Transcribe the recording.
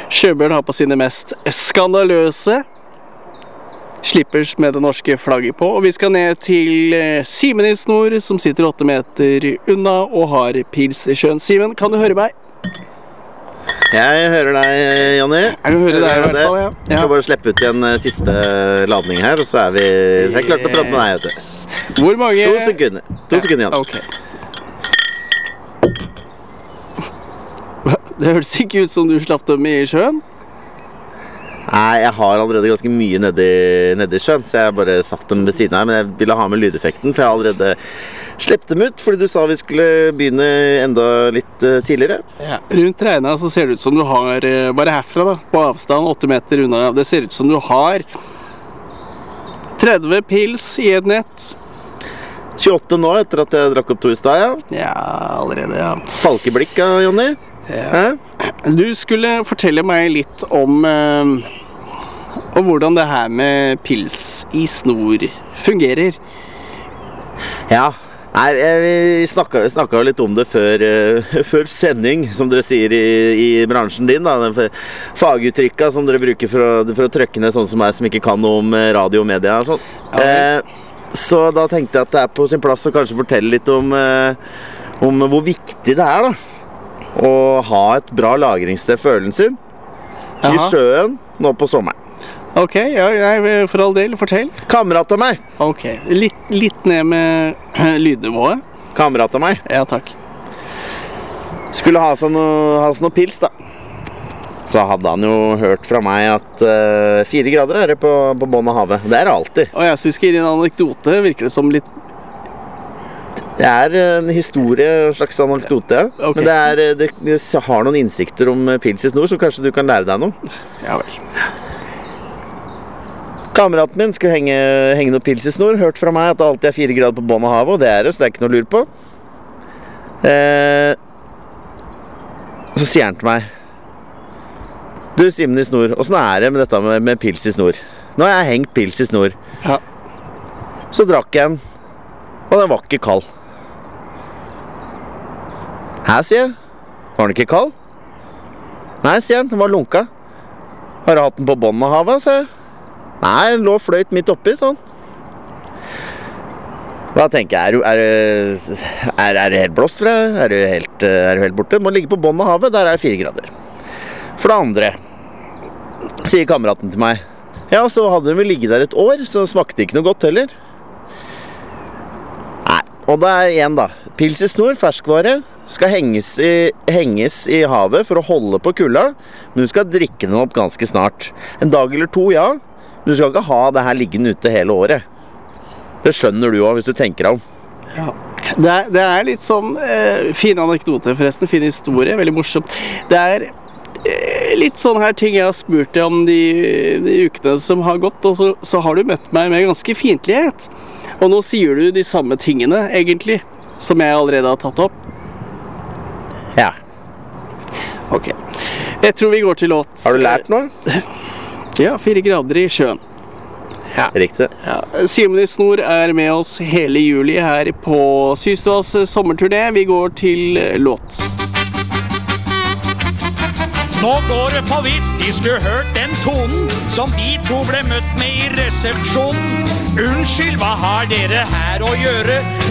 Sjøbjørn har på sine mest skandaløse slippers med det norske flagget på, og vi skal ned til Simen i Snor, som sitter 8 meter unna og har pils i sjøen. Simen, kan du høre meg? Jeg hører deg, Jonny. Jeg hører deg i hvert fall, ja. Jeg skal bare slippe ut en siste ladning her, og så er jeg klar til å prate med deg, vet du. Hvor mange? 2 sekunder. 2 sekunder, Jonny. Ok. Det høres ikke ut som du slapp dem i sjøen. Nei, jeg har allerede ganske mye nedi sjøen, så jeg bare satt dem ved siden av her, men jeg ville ha med lydeffekten, for jeg har allerede slept dem ut, fordi du sa vi skulle begynne enda litt tidligere. Ja. Rundt regna så ser det ut som du har, bare herfra da, på avstand 8 meter unna, det ser ut som du har 30 pils i et nett. 28 nå, etter at jeg drakk opp 2 i stad, ja. Ja, allerede, ja. Falkeblikk, Jonny. Ja. Du skulle fortelle meg litt om hvordan det her med pils i snor fungerer. Ja, nei, vi snakket jo litt om det før sending, som dere sier i bransjen din, da. Faguttrykket som dere bruker for å trykke ned sånn som meg, som ikke kan noe om radio og media og sånn. Ja. Så da tenkte jeg at det er på sin plass å kanskje fortelle litt om hvor viktig det er, da. Å ha et bra lagringssted for ølen sin i sjøen nå på sommeren. Ok, ja, for all del, fortell. Kamerat av meg. Ok, litt ned med lydnivået. Kamerat av meg. Ja, takk. Skulle ha seg noe pils, da. Så hadde han jo hørt fra meg at 4 grader er det på bånn av havet. Det er det alltid. Og jeg synes ikke i en anekdote virker det som litt... Det er en historie, en slags anekdote, ja. Okay. Men det har noen innsikter om pils i snor, så kanskje du kan lære deg noe. Ja vel. Kameraten min skulle henge noe pils i snor, hørt fra meg at det alltid er 4 grader på bånn av havet, og det er det, så det er ikke noe å lure på. Så sier han til meg: Du, Simen i Snor, hvordan er det med dette med pils i snor? Nå har jeg hengt pils i snor. Ja. Så drakk jeg den, og den var ikke kald. Hæ, sier jeg. Var den ikke kald? Nei, sier han, den var lunka. Har du hatt den på bånn av havet, sier jeg. Nei, den lå fløyt midt oppi, sånn. Da tenker jeg, er det helt blåst for deg? Er du helt borte? Må ligge på bånn av havet, der er det 4 grader. For det andre, sier kameraten til meg, ja, så hadde den vel ligget der et år, så smakte det ikke noe godt heller. Nei, og det er igjen da, pils i snor, ferskvare, skal henges i havet for å holde på kulda, men du skal drikke den opp ganske snart. En dag eller 2, ja, men du skal ikke ha det her liggende ute hele året. Det skjønner du også hvis du tenker deg om. Ja. Det er litt sånn fin anekdote forresten, fin historie, veldig morsomt. Det er litt sånn her ting jeg har spurt deg om de ukene som har gått, og så har du møtt meg med ganske fiendtlighet. Og nå sier du de samme tingene, egentlig, som jeg allerede har tatt opp. Ja. Ok. Jeg tror vi går til låt. Har du lært noe? Ja, 4 grader i sjøen. Ja. Riktig. Ja. Simen i Snor er med oss hele juli her på Systuas sommerturné. Vi går til låt. Nå går det på vidt, de skulle hørt den tonen som de to ble møtt med i resepsjonen. Unnskyld, hva har dere her å gjøre?